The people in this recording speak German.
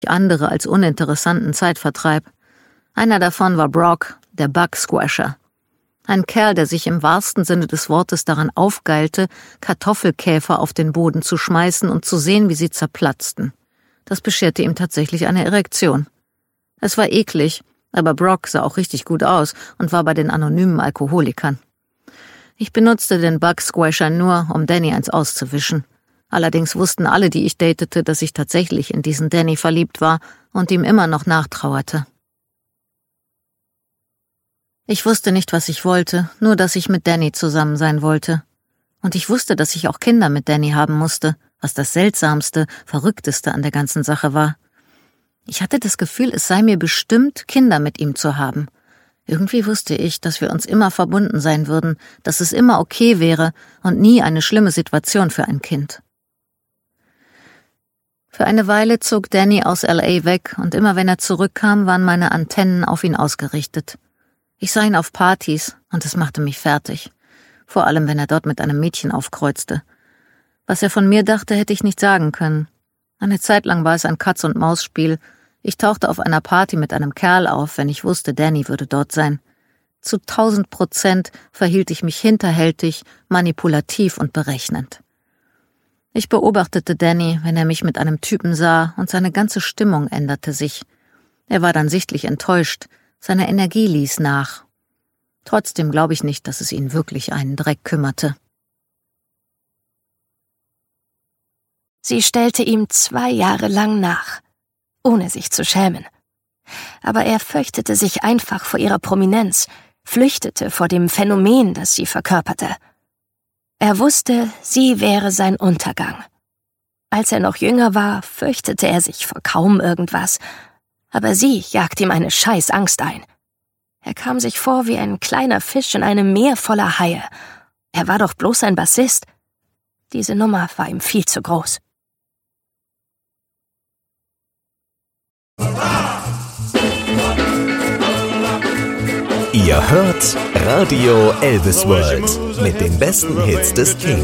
andere als uninteressanten Zeitvertreib. Einer davon war Brock, der Bug-Squasher. Ein Kerl, der sich im wahrsten Sinne des Wortes daran aufgeilte, Kartoffelkäfer auf den Boden zu schmeißen und zu sehen, wie sie zerplatzten. Das bescherte ihm tatsächlich eine Erektion. Es war eklig, aber Brock sah auch richtig gut aus und war bei den anonymen Alkoholikern. Ich benutzte den Bug-Squasher nur, um Danny eins auszuwischen. Allerdings wussten alle, die ich datete, dass ich tatsächlich in diesen Danny verliebt war und ihm immer noch nachtrauerte. Ich wusste nicht, was ich wollte, nur dass ich mit Danny zusammen sein wollte. Und ich wusste, dass ich auch Kinder mit Danny haben musste, was das Seltsamste, Verrückteste an der ganzen Sache war. Ich hatte das Gefühl, es sei mir bestimmt, Kinder mit ihm zu haben. Irgendwie wusste ich, dass wir uns immer verbunden sein würden, dass es immer okay wäre und nie eine schlimme Situation für ein Kind. Für eine Weile zog Danny aus LA weg und immer wenn er zurückkam, waren meine Antennen auf ihn ausgerichtet. Ich sah ihn auf Partys und es machte mich fertig. Vor allem, wenn er dort mit einem Mädchen aufkreuzte. Was er von mir dachte, hätte ich nicht sagen können. Eine Zeit lang war es ein Katz-und-Maus-Spiel. Ich tauchte auf einer Party mit einem Kerl auf, wenn ich wusste, Danny würde dort sein. Zu 1000% verhielt ich mich hinterhältig, manipulativ und berechnend. Ich beobachtete Danny, wenn er mich mit einem Typen sah, und seine ganze Stimmung änderte sich. Er war dann sichtlich enttäuscht. Seine Energie ließ nach. Trotzdem glaube ich nicht, dass es ihn wirklich einen Dreck kümmerte. Sie stellte ihm 2 Jahre lang nach, ohne sich zu schämen. Aber er fürchtete sich einfach vor ihrer Prominenz, flüchtete vor dem Phänomen, das sie verkörperte. Er wusste, sie wäre sein Untergang. Als er noch jünger war, fürchtete er sich vor kaum irgendwas, aber sie jagte ihm eine Scheißangst ein. Er kam sich vor wie ein kleiner Fisch in einem Meer voller Haie. Er war doch bloß ein Bassist. Diese Nummer war ihm viel zu groß. Ihr hört Radio Elvis World mit den besten Hits des Kings.